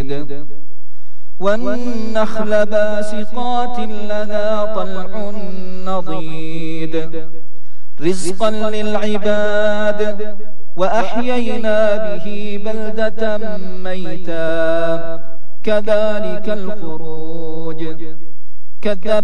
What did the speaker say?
حميد والنخل باسقات لها طلع نضيد رزقا للعباد وأحيينا به بلدة ميتا كذلك الخروج كذب